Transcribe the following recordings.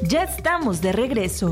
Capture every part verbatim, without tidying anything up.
Ya estamos de regreso.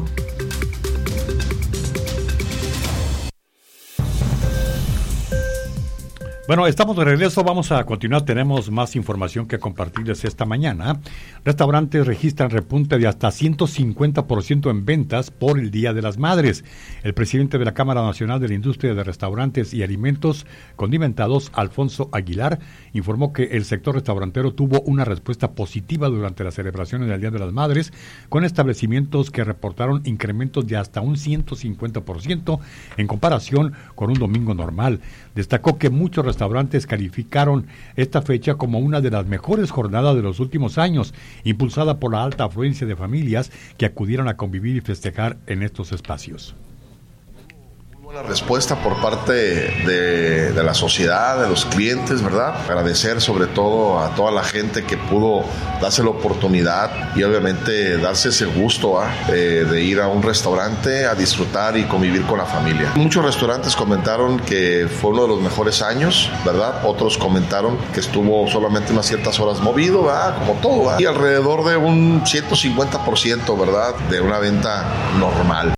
Bueno, estamos de regreso, vamos a continuar, tenemos más información que compartirles esta mañana. Restaurantes registran repunte de hasta ciento cincuenta por ciento en ventas por el Día de las Madres. El presidente de la Cámara Nacional de la Industria de Restaurantes y Alimentos Condimentados, Alfonso Aguilar, informó que el sector restaurantero tuvo una respuesta positiva durante las celebraciones del Día de las Madres, con establecimientos que reportaron incrementos de hasta un ciento cincuenta por ciento en comparación con un domingo normal. Destacó que muchos restaurantes calificaron esta fecha como una de las mejores jornadas de los últimos años, impulsada por la alta afluencia de familias que acudieron a convivir y festejar en estos espacios. Buena respuesta por parte de, de la sociedad, de los clientes, ¿verdad? Agradecer sobre todo a toda la gente que pudo darse la oportunidad y obviamente darse ese gusto ¿eh? de, de ir a un restaurante a disfrutar y convivir con la familia. Muchos restaurantes comentaron que fue uno de los mejores años, ¿verdad? Otros comentaron que estuvo solamente unas ciertas horas movido, ¿verdad? Como todo, ¿verdad? Y alrededor de un ciento cincuenta por ciento, ¿verdad? De una venta normal.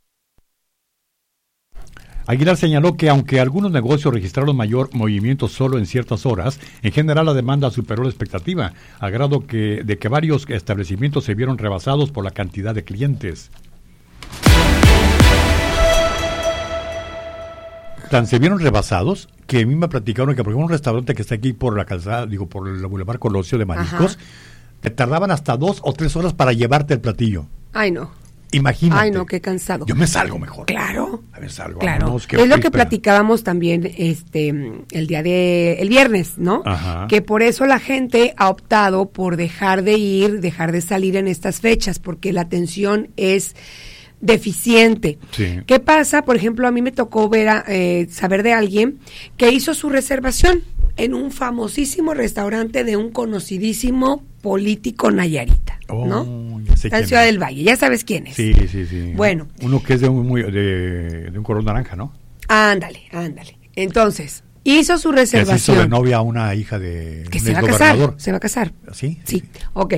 Aguilar señaló que aunque algunos negocios registraron mayor movimiento solo en ciertas horas, en general la demanda superó la expectativa, a grado que, de que varios establecimientos se vieron rebasados por la cantidad de clientes. Tan se vieron rebasados que a mí me platicaron que por ejemplo un restaurante que está aquí por la calzada, digo por el Boulevard Colosio de Mariscos, ajá, te tardaban hasta dos o tres horas para llevarte el platillo. Ay, no. Imagínate. Ay, no, qué cansado. Yo me salgo mejor. Claro. A ver, salgo. Claro. Vámonos, es lo que platicábamos también este el día de el viernes, ¿no? Ajá. Que por eso la gente ha optado por dejar de ir, dejar de salir en estas fechas, porque la atención es deficiente. Sí. ¿Qué pasa? Por ejemplo, a mí me tocó ver a, eh, saber de alguien que hizo su reservación en un famosísimo restaurante de un conocidísimo político nayarita, oh, ¿no? Ya sé Está en quién Ciudad es. del Valle, ya sabes quién es. Sí, sí, sí. Bueno. Uno que es de un, muy, de, de un color naranja, ¿no? Ándale, ándale. Entonces, hizo su Que así reservación. hizo de novia a una hija de Que un se va a casar, exgobernador. se va a casar. ¿Sí? Sí, ok.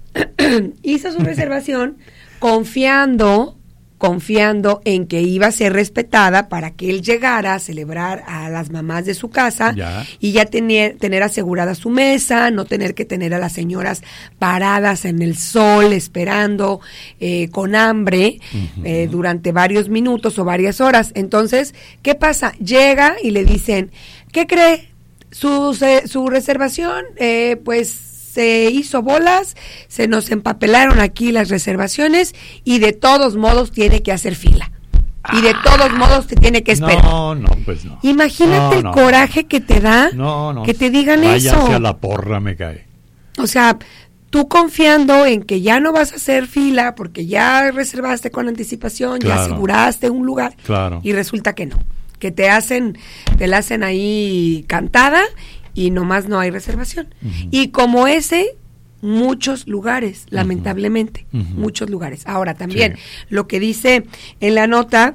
Hizo su reservación confiando, confiando en que iba a ser respetada para que él llegara a celebrar a las mamás de su casa ya. y ya tener, tener asegurada su mesa, no tener que tener a las señoras paradas en el sol esperando eh, con hambre uh-huh. eh, durante varios minutos o varias horas. Entonces, ¿qué pasa? Llega y le dicen, ¿qué cree? Su, eh, su reservación, eh, pues se hizo bolas, se nos empapelaron aquí las reservaciones y de todos modos tiene que hacer fila. Ah, y de todos modos te tiene que esperar. No, no, pues no. Imagínate no, el no, coraje que te da no, no, que te digan vaya eso. Hacia la porra me cae. O sea, tú confiando en que ya no vas a hacer fila porque ya reservaste con anticipación, claro. ya aseguraste un lugar. Claro. Y resulta que no. Que te hacen, te la hacen ahí cantada y nomás no hay reservación. Uh-huh. Y como ese, muchos lugares, uh-huh. lamentablemente, uh-huh. muchos lugares. Ahora también, sí. lo que dice en la nota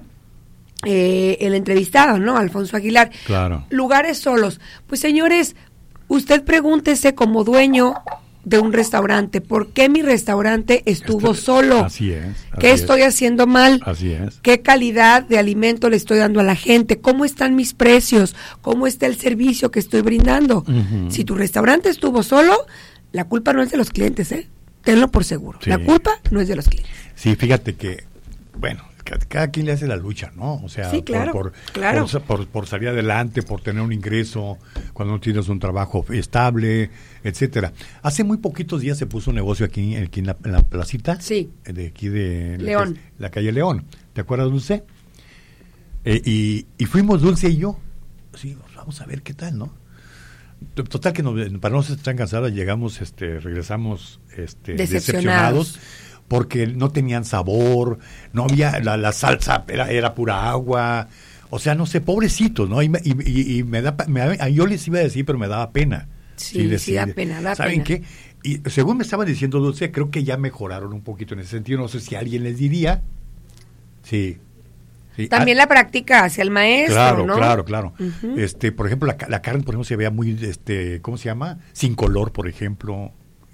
eh, el entrevistado, ¿no? Alfonso Aguilar. Claro. Lugares solos. Pues señores, usted pregúntese como dueño de un restaurante, ¿por qué mi restaurante estuvo este, solo? Así es. Así ¿Qué estoy es. haciendo mal? Así es. ¿Qué calidad de alimento le estoy dando a la gente? ¿Cómo están mis precios? ¿Cómo está el servicio que estoy brindando? Uh-huh. Si tu restaurante estuvo solo, la culpa no es de los clientes, ¿eh? Tenlo por seguro. Sí. La culpa no es de los clientes. Sí, fíjate que, bueno, cada quien le hace la lucha, ¿no? O sea, sí, claro, por, por, claro. Por, por, por salir adelante, por tener un ingreso, cuando no tienes un trabajo estable, etcétera. Hace muy poquitos días se puso un negocio aquí, aquí en, la, en la placita, sí. de aquí de León, la, la calle León. ¿Te acuerdas, Dulce? Eh, y, y fuimos Dulce y yo. Sí, vamos a ver qué tal, ¿no? Total que nos, para no ser tan cansadas llegamos, este, regresamos, este, decepcionados. decepcionados. Porque no tenían sabor, no había, la, la salsa era, era pura agua, o sea, no sé, pobrecitos, ¿no? Y, me, y, y me da, me, yo les iba a decir, pero me daba pena. Sí, sí, decir, sí da pena, da ¿saben pena. qué? Y según me estaba diciendo Dulce, creo que ya mejoraron un poquito en ese sentido, no sé si alguien les diría, sí. sí. También ah, la práctica hacia el maestro, claro, ¿no? Claro, claro, uh-huh. Este, por ejemplo, la, la carne, por ejemplo, se veía muy, este, ¿cómo se llama? Sin color, por ejemplo.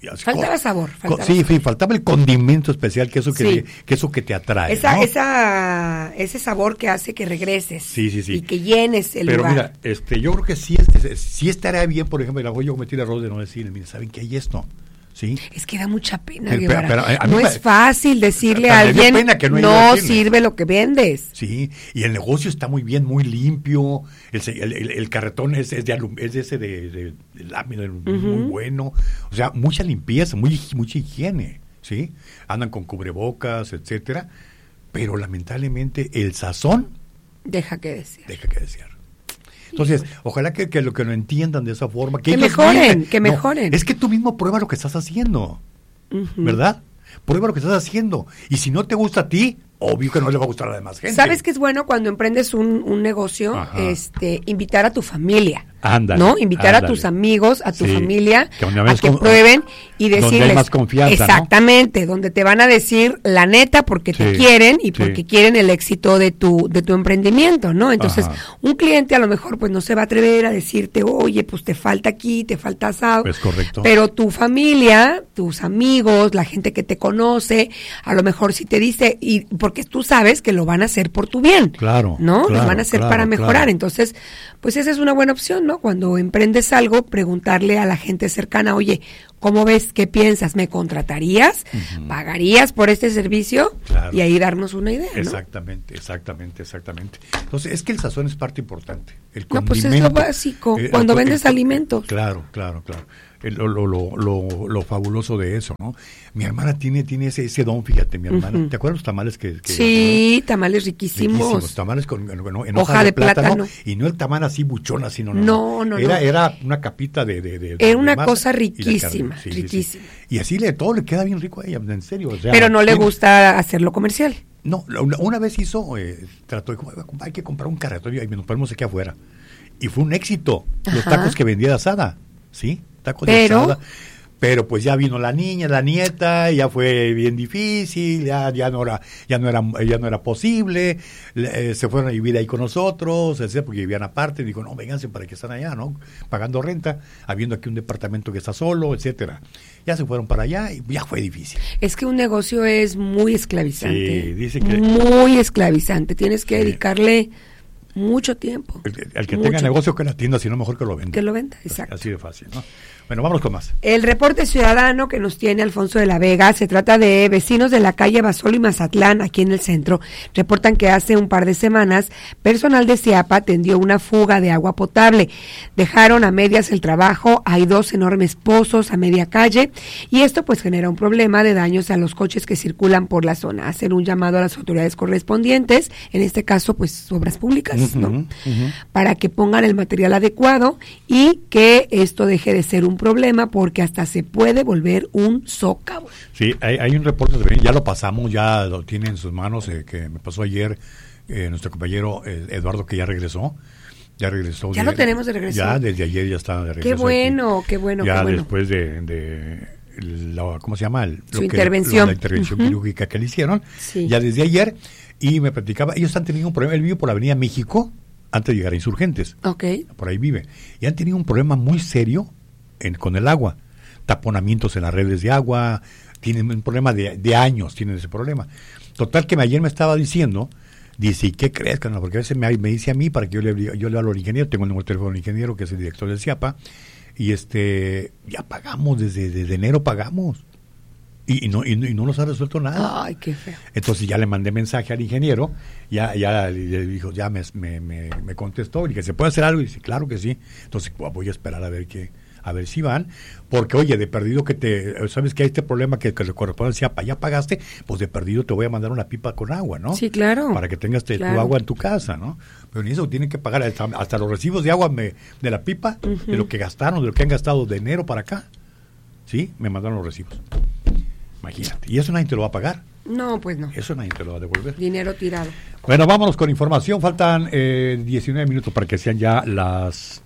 Faltaba sabor. Faltaba sí, sabor. sí, faltaba el condimento especial, que eso que, Sí. que eso que te atrae. Esa, ¿no? esa, ese sabor que hace que regreses. Sí, sí, sí. Y que llenes el Pero lugar. mira, este, yo creo que sí, este, sí estaría bien, por ejemplo, la yo cometí el error de no decirle, mira, ¿saben qué hay esto? ¿Sí? Es que da mucha pena, El- Guevara. pero- pero a mí no me- es fácil decirle hasta a me dio alguien, pena que no no, haya ido a decirle. sirve lo que vendes. Sí, y el negocio está muy bien, muy limpio, el, se- el, el- el carretón es, es de alum- es de ese de, de- de lámina, muy bueno, o sea, mucha limpieza, muy, mucha higiene, ¿sí? Andan con cubrebocas, etcétera, pero lamentablemente el sazón Deja que decir. deja que desear. Entonces, ojalá que, que lo que lo entiendan de esa forma. Que, Que ellos mejoren, mismos- que No, mejoren. es que tú mismo prueba lo que estás haciendo, Ujú. ¿verdad? Prueba lo que estás haciendo. Y si no te gusta a ti, obvio que no le va a gustar a la demás gente. ¿Sabes qué es bueno cuando emprendes un, un negocio? Ajá. Este, invitar a tu familia. Ándale, ¿No? Invitar ándale. a tus amigos, a tu Sí, familia, que una a vez que con- prueben y donde hay decirles. más confianza, ¿no? Exactamente, donde te van a decir la neta porque te Sí, quieren y sí. porque quieren el éxito de tu, de tu emprendimiento, ¿no? Entonces, Ajá. un cliente a lo mejor pues no se va a atrever a decirte, oye, pues te falta aquí, te falta asado. Es correcto. Pero tu familia, tus amigos, la gente que te conoce, a lo mejor si te dice, y porque tú sabes que lo van a hacer por tu bien. Claro, ¿No? claro, lo van a hacer claro, para mejorar. claro. Entonces, pues esa es una buena opción, ¿no? Cuando emprendes algo, preguntarle a la gente cercana, oye, ¿cómo ves? ¿Qué piensas? ¿Me contratarías? Ujú. ¿Pagarías por este servicio? Claro. Y ahí darnos una idea, ¿no? Exactamente, exactamente, exactamente. Entonces, es que el sazón es parte importante. El No, pues es lo condimento, básico, eh, cuando el- vendes el- alimentos. Claro, claro, claro. El- lo, lo, lo, lo, lo fabuloso de eso, ¿no? Mi hermana tiene, tiene ese, ese don, fíjate, mi hermana. Ujú. ¿Te acuerdas los tamales que...? que Sí, tamales riquísimos, riquísimos. tamales con en, en Hoja hoja de plátano. y no el tamal así buchón, así, no, no. No, no, era, no. Era una capita de... de, de Era de una masa cosa y la riquísima, carne. Sí, sí, sí. riquísima. Y así le, todo le queda bien rico a ella, en serio. O sea, Pero no le tiene- gusta hacerlo comercial. No, la- una, una vez hizo, eh, trató de, como, hay que comprar un carretón y nos ponemos aquí afuera. Y fue un éxito, los Ajá. tacos que vendía de asada, ¿sí? Tacos Pero- de asada. Pero pues ya vino la niña, la nieta, ya fue bien difícil, ya, ya no era, ya no era, ya no era posible, le- eh, se fueron a vivir ahí con nosotros, etcétera, porque vivían aparte, dijo, no, vénganse para que están allá, ¿no? Pagando renta, habiendo aquí un departamento que está solo, etcétera. Ya se fueron para allá y ya fue difícil. Es que un negocio es muy esclavizante. Sí, dice que- Muy esclavizante. Tienes que Sí. dedicarle mucho tiempo. El, el que Mucho. tenga negocio que la tienda, si no mejor que lo venda. Que lo venda, exacto. Así de fácil, ¿no? Bueno, vámonos con más. El reporte ciudadano que nos tiene Alfonso de la Vega se trata de vecinos de la calle Basolo y Mazatlán, aquí en el centro. Reportan que hace un par de semanas, personal de CIAPA atendió una fuga de agua potable. Dejaron a medias el trabajo, hay dos enormes pozos a media calle y esto pues genera un problema de daños a los coches que circulan por la zona. Hacen un llamado a las autoridades correspondientes, en este caso pues obras públicas, ¿no? Ujú, ujú. Para que pongan el material adecuado y que esto deje de ser un problema porque hasta se puede volver un socavo. Sí, hay, hay un reporte también, ya lo pasamos, ya lo tiene en sus manos, eh, que me pasó ayer eh, nuestro compañero eh, Eduardo, que ya regresó. Ya regresó. Ya lo tenemos de regreso. Ya, desde ayer ya está de regreso. Qué aquí. bueno, qué bueno, Ya qué bueno. después de, de la, ¿cómo se llama? El- Su lo que- intervención. la intervención Ujú. quirúrgica que le hicieron. Sí. Ya desde ayer, y me platicaba, ellos han tenido un problema, él vive por la Avenida México, antes de llegar a Insurgentes. Ok. Por ahí vive. Y han tenido un problema muy serio en, con el agua. Taponamientos en las redes de agua, tienen un problema de, de años, tienen ese problema. Total que ayer me estaba diciendo, dice, ¿y qué crees, carnal? Porque a veces me, me dice a mí para que yo le, yo le hablo al ingeniero, tengo el número de teléfono del ingeniero, que es el director del CIAPA, y este, ya pagamos, desde, desde enero pagamos. Y, y, no, y, no, y no nos ha resuelto nada. Ay, qué feo. Entonces ya le mandé mensaje al ingeniero, ya ya le dijo, ya me, me, me, me contestó, y dije, ¿se puede hacer algo? Y dice, claro que sí. Entonces pues, voy a esperar a ver qué, a ver si van, porque oye, de perdido que te, sabes que hay este problema que, que le corresponde al CIAPA, ya pagaste, pues de perdido te voy a mandar una pipa con agua, ¿no? Sí, claro. Para que tengas te- Claro. tu agua en tu casa, ¿no? Pero ni eso tienen que pagar hasta, hasta los recibos de agua me, de la pipa, Ujú. de lo que gastaron, de lo que han gastado de enero para acá. ¿Sí? Me mandaron los recibos. Imagínate. Y eso nadie te lo va a pagar. No, pues no. Eso nadie te lo va a devolver. Dinero tirado. Bueno, vámonos con información. Faltan eh, diecinueve minutos para que sean ya las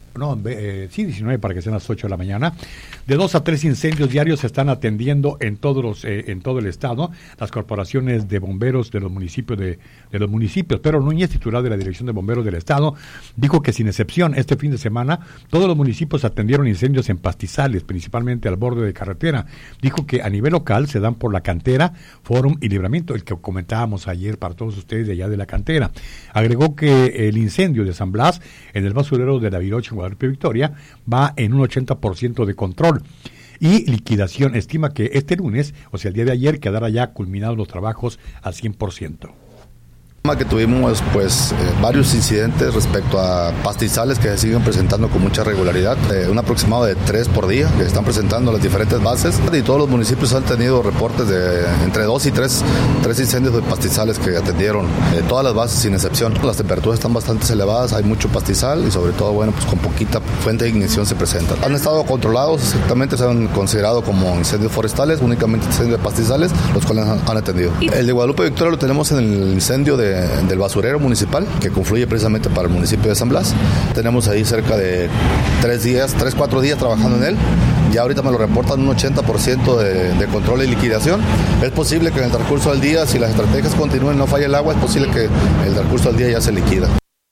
no, eh, sí, diecinueve para que sean las ocho de la mañana. De dos a tres incendios diarios se están atendiendo en todos los, eh, en todo el estado, las corporaciones de bomberos de los municipios de, de los municipios. Pedro Núñez, titular de la Dirección de Bomberos del Estado, dijo que sin excepción este fin de semana todos los municipios atendieron incendios en pastizales, principalmente al borde de carretera. Dijo que a nivel local se dan por la Cantera, Fórum y Libramiento, el que comentábamos ayer para todos ustedes de allá de la Cantera. Agregó que el incendio de San Blas en el basurero de la Virocha en Guadalupe Victoria va en un ochenta por ciento de control y liquidación. Estima que este lunes, o sea el día de ayer, quedará ya culminados los trabajos al cien por ciento. Que tuvimos pues eh, varios incidentes respecto a pastizales que se siguen presentando con mucha regularidad, eh, un aproximado de tres por día que están presentando las diferentes bases, y todos los municipios han tenido reportes de entre dos y tres, tres incendios de pastizales que atendieron, eh, todas las bases sin excepción. Las temperaturas están bastante elevadas, hay mucho pastizal y sobre todo bueno pues con poquita fuente de ignición se presentan. Han estado controlados, exactamente se han considerado como incendios forestales, únicamente incendios de pastizales, los cuales han, han atendido. El de Guadalupe Victoria lo tenemos en el incendio de del basurero municipal, que confluye precisamente para el municipio de San Blas. Tenemos ahí cerca de tres días, tres, cuatro días trabajando en él. Ya ahorita me lo reportan un ochenta por ciento de, de control y liquidación. Es posible que en el transcurso del día, si las estrategias continúen, no falle el agua, es posible que en el transcurso del día ya se liquida.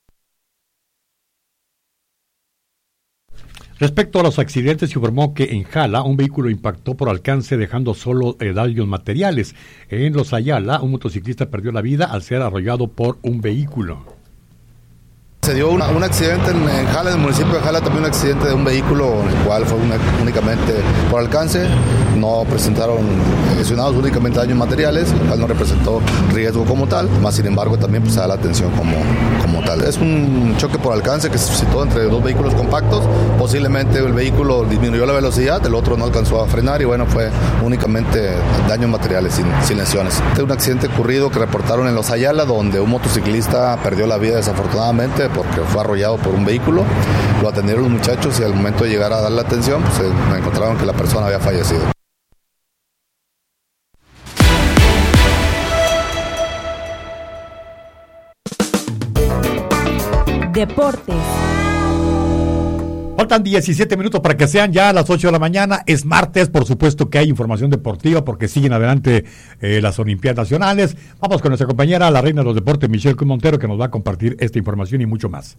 Respecto a los accidentes, se informó que en Jala un vehículo impactó por alcance dejando solo eh, daños materiales. En Los Ayala, un motociclista perdió la vida al ser arrollado por un vehículo. Se dio una, un accidente en, en Jala, en el municipio de Jala, también un accidente de un vehículo, en el cual fue una, únicamente por alcance, no presentaron lesionados, únicamente daños materiales, lo cual no representó riesgo como tal, más sin embargo también pues, se da la atención como, como tal. Es un choque por alcance que se suscitó entre dos vehículos compactos, posiblemente el vehículo disminuyó la velocidad, el otro no alcanzó a frenar y bueno, fue únicamente daños materiales sin, sin lesiones. Este es un accidente ocurrido que reportaron en Los Ayala, donde un motociclista perdió la vida desafortunadamente porque fue arrollado por un vehículo. Lo atendieron los muchachos y al momento de llegar a dar la atención, pues eh, me encontraron que la persona había fallecido. Deportes. Faltan diecisiete minutos para que sean ya las ocho de la mañana. Es martes, por supuesto que hay información deportiva porque siguen adelante eh, las Olimpiadas Nacionales. Vamos con nuestra compañera, la reina de los deportes, Michelle Cruz Montero, que nos va a compartir esta información y mucho más.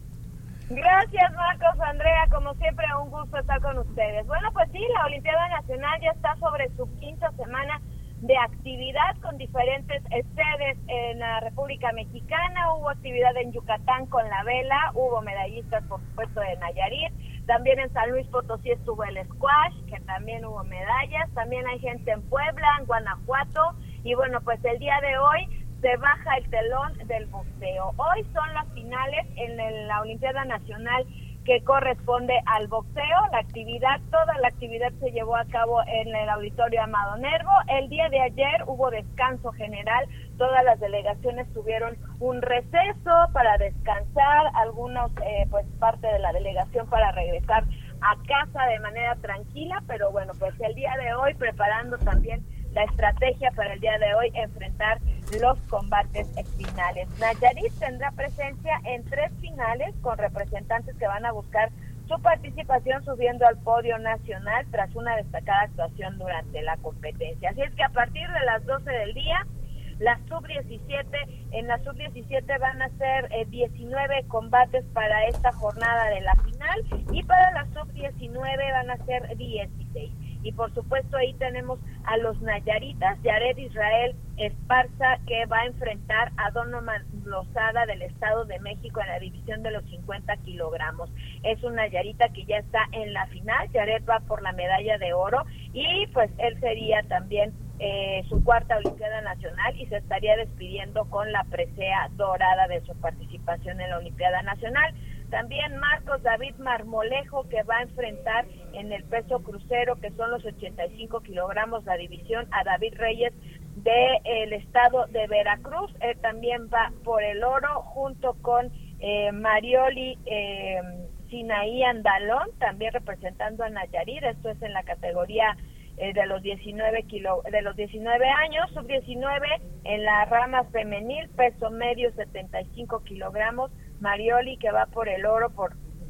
Gracias, Marcos, Andrea, como siempre un gusto estar con ustedes. Bueno, pues sí, la Olimpiada Nacional ya está sobre su quinta semana de actividad con diferentes sedes en la República Mexicana. Hubo actividad en Yucatán con la vela, hubo medallistas por supuesto de Nayarit, también en San Luis Potosí estuvo el squash, que también hubo medallas, también hay gente en Puebla, en Guanajuato, y bueno, pues el día de hoy se baja el telón del boxeo. Hoy son las finales en el, la Olimpiada Nacional que corresponde al boxeo. La actividad, toda la actividad se llevó a cabo en el Auditorio Amado Nervo. El día de ayer hubo descanso general, todas las delegaciones tuvieron un receso para descansar, algunos, eh, pues parte de la delegación para regresar a casa de manera tranquila, pero bueno, pues el día de hoy preparando también la estrategia para el día de hoy enfrentar los combates finales. Nayarit tendrá presencia en tres finales con representantes que van a buscar su participación subiendo al podio nacional tras una destacada actuación durante la competencia. Así es que a partir de las doce del día, la sub diecisiete, en la sub diecisiete van a ser eh, diecinueve combates para esta jornada de la final y para la sub diecinueve van a ser dieciséis. Y por supuesto ahí tenemos a los nayaritas, Yared Israel Esparza, que va a enfrentar a Donovan Lozada del Estado de México en la división de los cincuenta kilogramos. Es un nayarita que ya está en la final, Yared va por la medalla de oro y pues él sería también eh, su cuarta Olimpiada Nacional y se estaría despidiendo con la presea dorada de su participación en la Olimpiada Nacional. También Marcos David Marmolejo, que va a enfrentar en el peso crucero, que son los ochenta y cinco kilogramos, la división, a David Reyes del estado de Veracruz. Él también va por el oro, junto con eh, Marioli eh, Sinaí Andalón, también representando a Nayarit. Esto es en la categoría eh, de los diecinueve kilo, de los diecinueve años, sub diecinueve en la rama femenil, peso medio setenta y cinco kilogramos. Marioli, que va por el oro por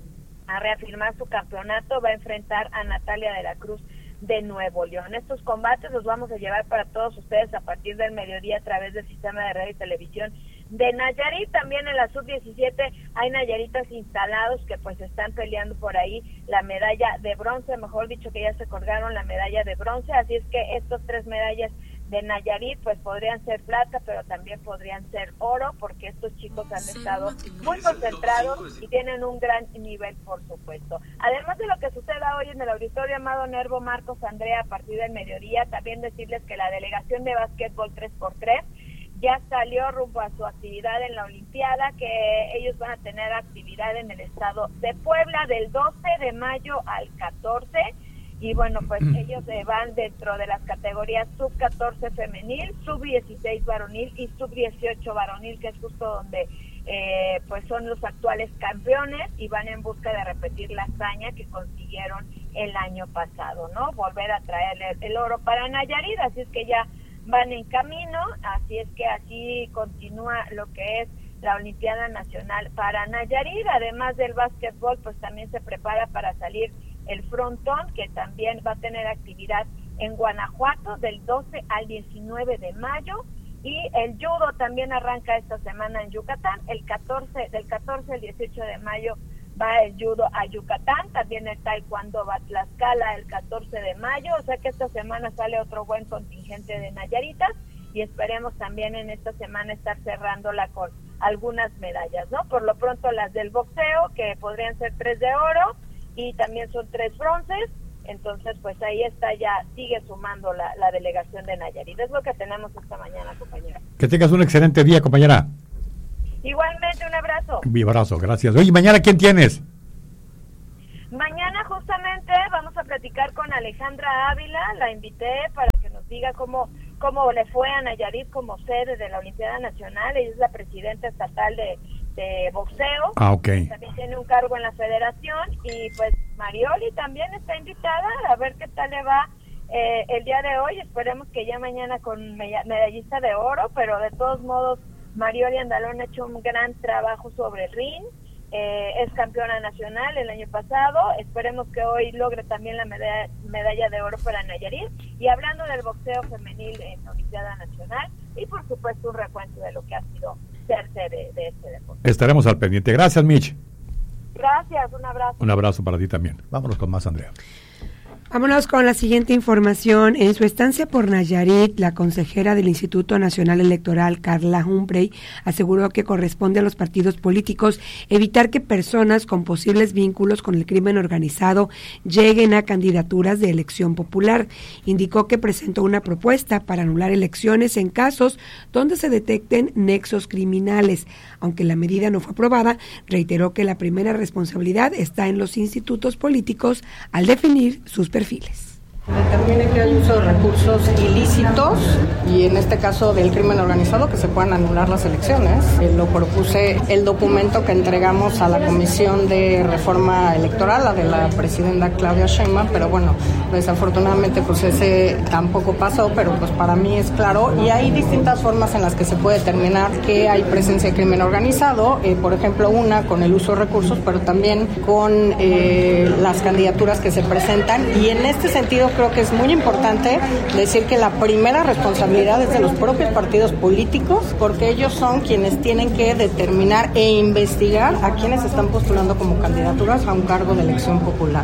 a reafirmar su campeonato, va a enfrentar a Natalia de la Cruz de Nuevo León. Estos combates los vamos a llevar para todos ustedes a partir del mediodía a través del sistema de radio y televisión de Nayarit. También en la sub diecisiete hay nayaritas instalados que pues están peleando por ahí la medalla de bronce, mejor dicho que ya se colgaron la medalla de bronce, así es que estos tres medallas de Nayarit pues podrían ser plata, pero también podrían ser oro, porque estos chicos han estado muy concentrados y tienen un gran nivel, por supuesto. Además de lo que suceda hoy en el Auditorio Amado Nervo Marcos Andrea a partir del mediodía, también decirles que la delegación de básquetbol tres por tres ya salió rumbo a su actividad en la Olimpiada, que ellos van a tener actividad en el estado de Puebla del doce de mayo al catorce, y bueno, pues mm. ellos eh, van dentro de las categorías sub catorce femenil, sub dieciséis varonil y sub dieciocho varonil, que es justo donde eh, pues son los actuales campeones, y van en busca de repetir la hazaña que consiguieron el año pasado, ¿no? Volver a traer el, el oro para Nayarit, así es que ya van en camino, así es que así continúa lo que es la Olimpiada Nacional para Nayarit. Además del básquetbol, pues también se prepara para salir el frontón, que también va a tener actividad en Guanajuato del doce al diecinueve de mayo, y el judo también arranca esta semana en Yucatán, el catorce, del catorce al dieciocho de mayo va el judo a Yucatán, también el taekwondo va a Tlaxcala el catorce de mayo, o sea que esta semana sale otro buen contingente de nayaritas, y esperemos también en esta semana estar cerrándola con algunas medallas, ¿no? Por lo pronto las del boxeo, que podrían ser tres de oro, y también son tres bronces, entonces pues ahí está, ya sigue sumando la, la delegación de Nayarit. Es lo que tenemos esta mañana, compañera. Que tengas un excelente día, compañera. Igualmente, un abrazo. Un abrazo, gracias. Oye, ¿mañana quién tienes? Mañana justamente vamos a platicar con Alejandra Ávila, la invité para que nos diga cómo, cómo le fue a Nayarit como sede de la Olimpiada Nacional. Ella es la presidenta estatal de de boxeo, ah, okay. También tiene un cargo en la federación, y pues Marioli también está invitada a ver qué tal le va eh, el día de hoy. Esperemos que ya mañana con medallista de oro, pero de todos modos Marioli Andalón ha hecho un gran trabajo sobre el ring, eh, es campeona nacional el año pasado, esperemos que hoy logre también la medalla, medalla de oro para Nayarit. Y hablando del boxeo femenil en la Olimpiada Nacional, y por supuesto un recuento de lo que ha sido ser de, de este deporte. Estaremos al pendiente. Gracias, Mitch. Gracias, un abrazo. Un abrazo para ti también. Vámonos con más, Andrea. Vámonos con la siguiente información. En su estancia por Nayarit, la consejera del Instituto Nacional Electoral, Carla Humphrey, aseguró que corresponde a los partidos políticos evitar que personas con posibles vínculos con el crimen organizado lleguen a candidaturas de elección popular. Indicó que presentó una propuesta para anular elecciones en casos donde se detecten nexos criminales. Aunque la medida no fue aprobada, reiteró que la primera responsabilidad está en los institutos políticos al definir sus perfiles. Determine que hay uso de recursos ilícitos y en este caso del crimen organizado, que se puedan anular las elecciones. Eh, lo propuse el documento que entregamos a la Comisión de Reforma Electoral, la de la presidenta Claudia Sheinbaum, pero bueno, desafortunadamente pues ese tampoco pasó, pero pues para mí es claro, y hay distintas formas en las que se puede determinar que hay presencia de crimen organizado, eh, por ejemplo una con el uso de recursos, pero también con eh, las candidaturas que se presentan, y en este sentido creo que es muy importante decir que la primera responsabilidad es de los propios partidos políticos, porque ellos son quienes tienen que determinar e investigar a quienes están postulando como candidaturas a un cargo de elección popular.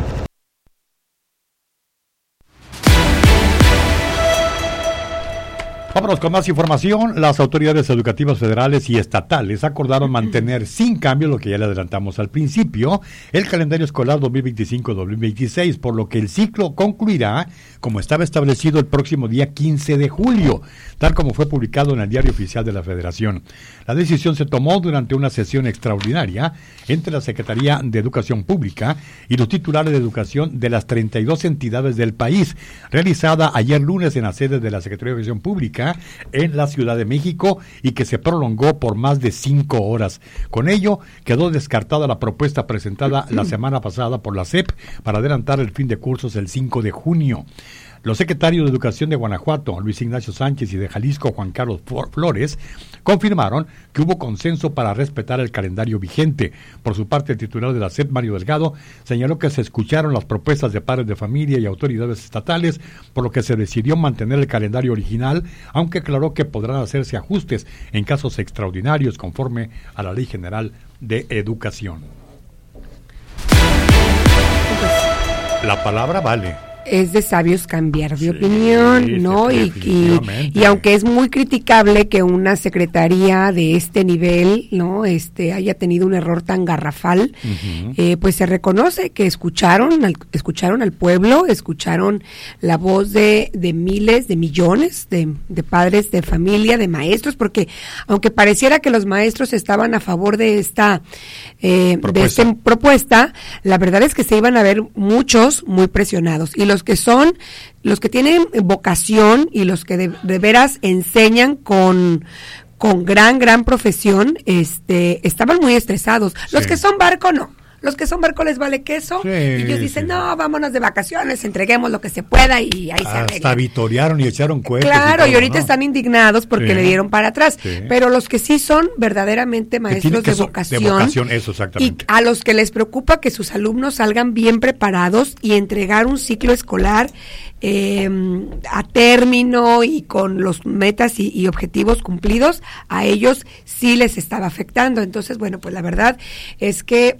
Vámonos con más información. Las autoridades educativas federales y estatales acordaron mantener sin cambio, lo que ya le adelantamos al principio, el calendario escolar dos mil veinticinco dos mil veintiséis, por lo que el ciclo concluirá como estaba establecido el próximo día quince de julio, tal como fue publicado en el Diario Oficial de la Federación. La decisión se tomó durante una sesión extraordinaria entre la Secretaría de Educación Pública y los titulares de educación de las treinta y dos entidades del país, realizada ayer lunes en la sede de la Secretaría de Educación Pública en la Ciudad de México, y que se prolongó por más de cinco horas. Con ello, quedó descartada la propuesta presentada la semana pasada por la S E P para adelantar el fin de cursos el cinco de junio. Los secretarios de Educación de Guanajuato, Luis Ignacio Sánchez, y de Jalisco, Juan Carlos Flores, confirmaron que hubo consenso para respetar el calendario vigente. Por su parte, el titular de la S E P, Mario Delgado, señaló que se escucharon las propuestas de padres de familia y autoridades estatales, por lo que se decidió mantener el calendario original, aunque aclaró que podrán hacerse ajustes en casos extraordinarios conforme a la Ley General de Educación. La palabra vale. Es de sabios cambiar de sí, opinión, ¿no? Y, y, y aunque es muy criticable que una secretaría de este nivel, ¿no? Este haya tenido un error tan garrafal, uh-huh. eh, pues se reconoce que escucharon al, escucharon al pueblo, escucharon la voz de, de miles, de millones de, de padres de familia, de maestros, porque aunque pareciera que los maestros estaban a favor de esta eh, propuesta. de esta propuesta, la verdad es que se iban a ver muchos muy presionados. Y los Los que son, los que tienen vocación y los que de, de veras enseñan con, con gran, gran profesión, este, estaban muy estresados. Sí. Los que son barco, no. Los que son barco les vale queso, sí, y ellos dicen, sí. no, vámonos de vacaciones, entreguemos lo que se pueda y ahí se arregla. Hasta vitorearon y echaron cohetes. Claro, y, todo, y ahorita ¿no? están indignados porque sí. le dieron para atrás. Sí. Pero los que sí son verdaderamente maestros de so, vocación, de vocación, eso exactamente. Y a los que les preocupa que sus alumnos salgan bien preparados y entregar un ciclo escolar eh, a término y con los metas y, y objetivos cumplidos, a ellos sí les estaba afectando. Entonces, bueno, pues la verdad es que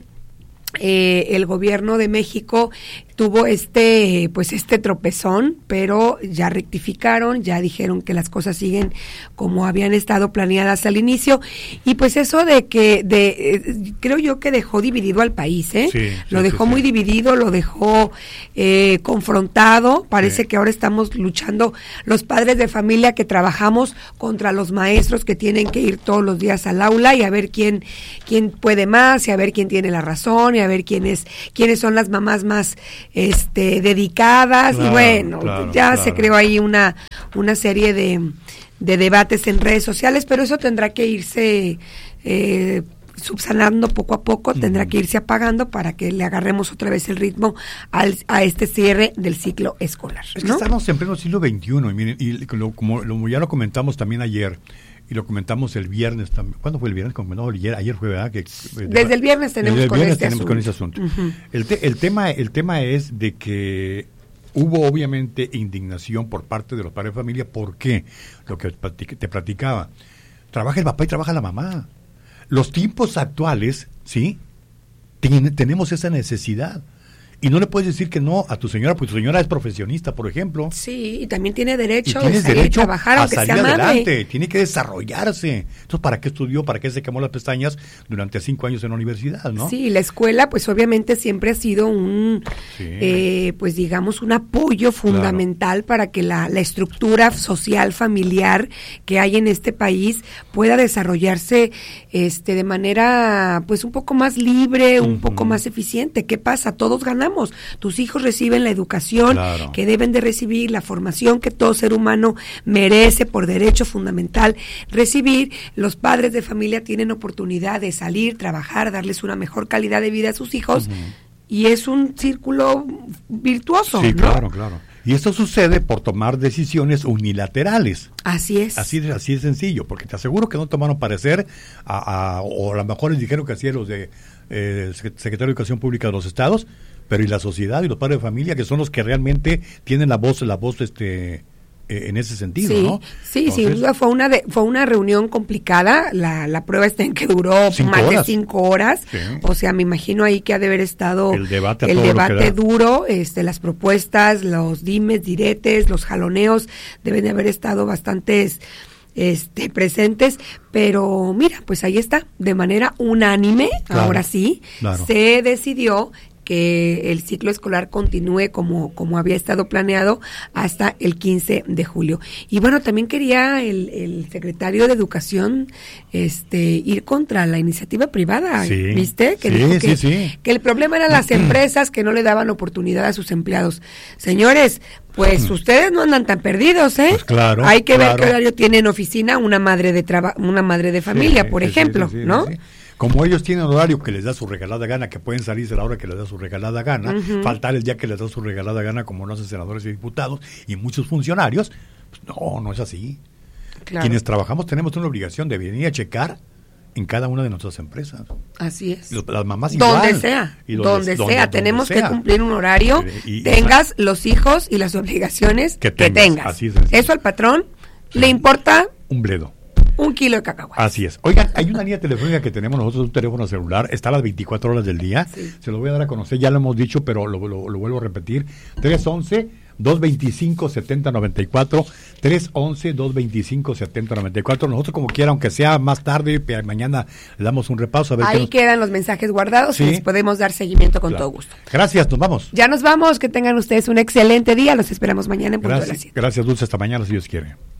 Eh, el gobierno de México tuvo este pues este tropezón, pero ya rectificaron, ya dijeron que las cosas siguen como habían estado planeadas al inicio, y pues eso de que de eh, creo yo que dejó dividido al país, ¿eh? Sí, lo sí, dejó sí, muy sí. dividido, lo dejó eh, confrontado. Parece sí. que ahora estamos luchando los padres de familia que trabajamos contra los maestros que tienen que ir todos los días al aula y a ver quién quién puede más y a ver quién tiene la razón y a ver quiénes quiénes son las mamás más este dedicadas, claro, y bueno, claro, ya claro. se creó ahí una una serie de, de debates en redes sociales, pero eso tendrá que irse eh, subsanando poco a poco, uh-huh. tendrá que irse apagando para que le agarremos otra vez el ritmo al, a este cierre del ciclo escolar, ¿no? Es que estamos en pleno siglo veintiuno, y miren, y lo, como lo, ya lo comentamos también ayer, y lo comentamos el viernes también. ¿Cuándo fue el viernes? No, ayer, ayer fue, ¿verdad? Que, desde el viernes tenemos, desde el con, viernes este tenemos con ese asunto. Uh-huh. El, te, el, tema, el tema es de que hubo obviamente indignación por parte de los padres de familia. ¿Por qué? Lo que te platicaba. Trabaja el papá y trabaja la mamá. Los tiempos actuales, ¿sí? Ten, tenemos esa necesidad. Y no le puedes decir que no a tu señora, porque tu señora es profesionista, por ejemplo. Sí, y también tiene derecho de salir derecho a trabajar, a aunque salir sea adelante. Madre. Tiene que desarrollarse. Entonces, ¿para qué estudió? ¿Para qué se quemó las pestañas durante cinco años en la universidad, no? Sí, la escuela, pues obviamente siempre ha sido un, sí. eh, pues digamos, un apoyo fundamental claro. para que la, la estructura social, familiar que hay en este país pueda desarrollarse este de manera, pues un poco más libre, un uh-huh. poco más eficiente. ¿Qué pasa? Todos ganamos. Tus hijos reciben la educación claro. que deben de recibir, la formación que todo ser humano merece por derecho fundamental recibir. Los padres de familia tienen oportunidad de salir, trabajar, darles una mejor calidad de vida a sus hijos, uh-huh. y es un círculo virtuoso, sí, ¿no? claro, claro. Y esto sucede por tomar decisiones unilaterales. Así es. Así de, así de sencillo, porque te aseguro que no tomaron parecer, a, a, o a lo mejor les dijeron que hacían los de eh, Secretario de Educación Pública de los Estados, pero y la sociedad y los padres de familia, que son los que realmente tienen la voz, la voz este eh, en ese sentido, sí, ¿no? Sí, sin duda fue una de, fue una reunión complicada. La, la prueba está en que duró más horas. de cinco horas. Sí. O sea, me imagino ahí que ha de haber estado el debate, el debate duro, este, las propuestas, los dimes, diretes, los jaloneos deben de haber estado bastantes este presentes, pero mira, pues ahí está, de manera unánime, claro, ahora sí, claro. se decidió que el ciclo escolar continúe como, como había estado planeado hasta el quince de julio. Y bueno, también quería el, el secretario de Educación este ir contra la iniciativa privada, sí, ¿viste? Que sí, dijo que, sí, sí. que el problema eran las empresas que no le daban oportunidad a sus empleados. Señores, pues ustedes no andan tan perdidos, ¿eh? Pues claro, hay que claro. ver qué horario tiene en oficina una madre de traba, una madre de familia, sí, por sí, ejemplo, sí, sí, ¿no? Sí, sí. Como ellos tienen horario que les da su regalada gana, que pueden salirse a la hora que les da su regalada gana, Ujú. faltar el día que les da su regalada gana, como lo hacen senadores y diputados y muchos funcionarios, pues no, no es así. Claro. Quienes trabajamos tenemos una obligación de venir a checar en cada una de nuestras empresas. Así es. Los- las mamás igual. Donde sea, Y donde, donde- sea, donde tenemos sea. que cumplir un horario, Y- y- tengas los hijos y las obligaciones Que que tengas, tengas. así es sencillo. Eso al patrón le importa Un bledo. un kilo de cacahuate. Así es. Oigan, hay una línea telefónica que tenemos nosotros, un teléfono celular, está a las veinticuatro horas del día. Sí. Se lo voy a dar a conocer, ya lo hemos dicho, pero lo, lo- lo vuelvo a repetir. tres once, dos veinticinco, setenta noventa y cuatro. tres once, dos veinticinco, setenta noventa y cuatro. Nosotros como quiera, aunque sea más tarde, pe- mañana le damos un repaso. A ver qué Ahí nos- quedan los mensajes guardados Sí. y les podemos dar seguimiento con Claro. todo gusto. Gracias, nos vamos. Ya nos vamos, que tengan ustedes un excelente día, los esperamos mañana en punto de las Gracias, siete. gracias Dulce, hasta mañana si Dios quiere.